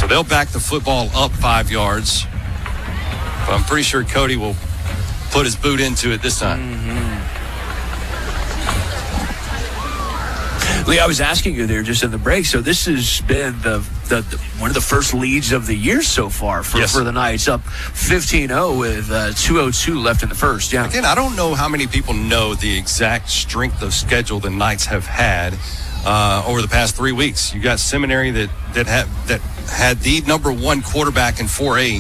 they'll back the football up 5 yards. But I'm pretty sure Cody will put his boot into it this time. Lee, I was asking you there just in the break. So this has been the one of the first leads of the year so far for the Knights, up 15-0 with 2:02 left in the first. Yeah. Again, I don't know how many people know the exact strength of schedule the Knights have had over the past 3 weeks. You got Seminary that had the number one quarterback in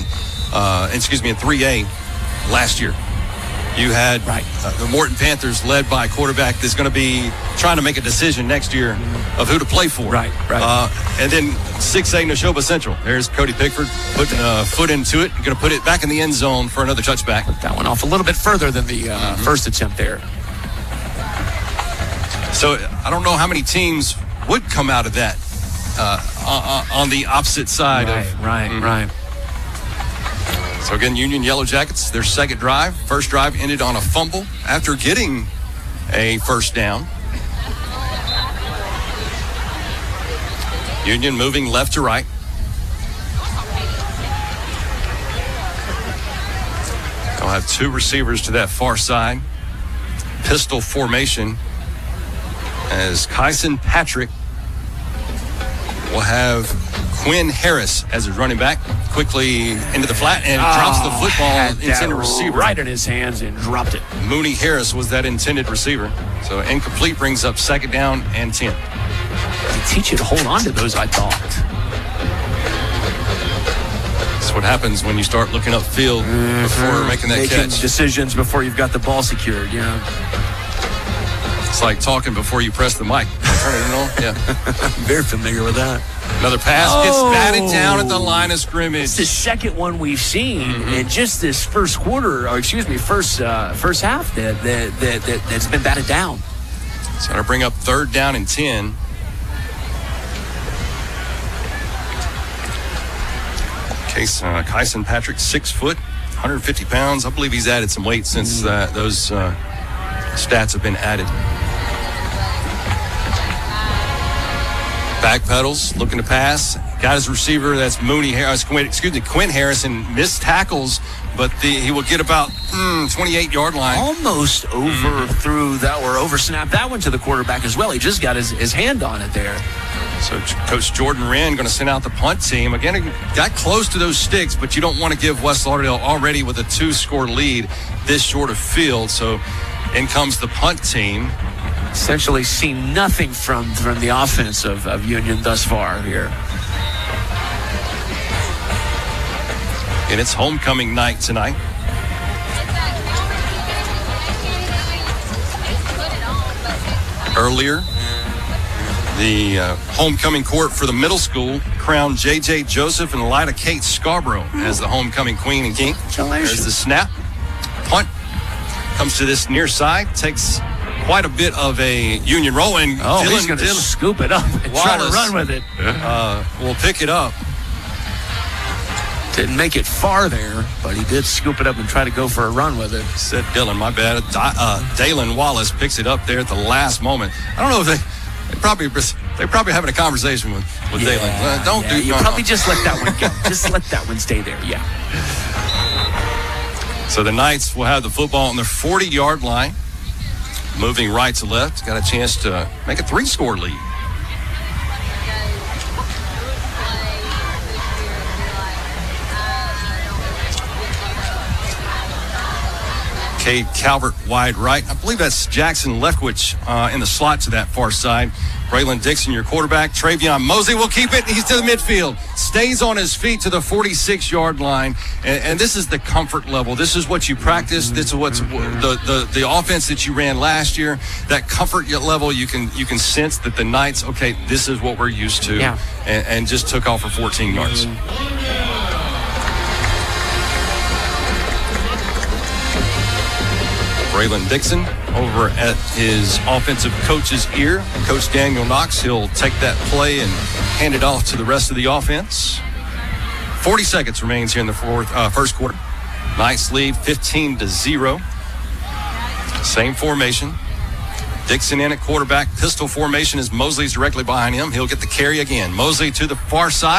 3A last year. You had the Morton Panthers led by a quarterback that's going to be trying to make a decision next year of who to play for. Right. And then 6A Neshoba Central. There's Cody Pickford putting a foot into it. Going to put it back in the end zone for another touchback. Put that one off a little bit further than the first attempt there. So I don't know how many teams would come out of that on the opposite side. Right. So again, Union Yellow Jackets, their second drive. First drive ended on a fumble after getting a first down. Union moving left to right. They'll have two receivers to that far side. Pistol formation as Kyson Patrick will have Quinn Harris as his running back. Quickly into the flat and drops the football intended receiver. Right in his hands and dropped it. Mooney Harris was that intended receiver. So incomplete brings up second down and 10. They teach you to hold on to those, I thought. That's what happens when you start looking upfield before making catch. Decisions before you've got the ball secured, It's like talking before you press the mic. Turn it on. Yeah. Very familiar with that. Another pass gets batted down at the line of scrimmage. It's the second one we've seen in just this first half that's been batted down. So to bring up third down and 10. Kyson Patrick, 6 foot, 150 pounds. I believe he's added some weight since those stats have been added. Back pedals, looking to pass. Got his receiver, that's Quinn Harris, and missed tackles, but he will get about 28-yard line. Almost overthrew that or oversnapped that one to the quarterback as well. He just got his hand on it there. So Coach Jordan Wren going to send out the punt team. Again, it got close to those sticks, but you don't want to give West Lauderdale already with a 2-score lead this short of field. So in comes the punt team. Essentially seen nothing from the offense of Union thus far here. And it's homecoming night tonight. Earlier, the homecoming court for the middle school crowned J.J. Joseph and Lida Kate Scarborough as the homecoming queen and king. There's the snap. Punt comes to this near side, takes quite a bit of a Union roll, and he's going to scoop it up and try to run with it. Will pick it up. Didn't make it far there, but he did scoop it up and try to go for a run with it. Said Dylan, my bad. Dalen Wallace picks it up there at the last moment. I don't know if they're probably having a conversation with Dalen. Probably just let that one go. Just let that one stay there. Yeah. So the Knights will have the football on their 40-yard line. Moving right to left, got a chance to make a 3-score lead. Cade Calvert wide right. I believe that's Jackson Lefkwich in the slot to that far side. Braylon Dixon, your quarterback. Travion Mosley will keep it. He's to the midfield. Stays on his feet to the 46-yard line. And this is the comfort level. This is what you practice. This is what's the offense that you ran last year. That comfort level, you can sense that the Knights, okay, this is what we're used to. Yeah. And just took off for 14 yards. Braylon Dixon over at his offensive coach's ear. Coach Daniel Knox, he'll take that play and hand it off to the rest of the offense. 40 seconds remains here in the first quarter. Knights lead 15-0. Same formation. Dixon in at quarterback. Pistol formation as Mosley's directly behind him. He'll get the carry again. Mosley to the far side.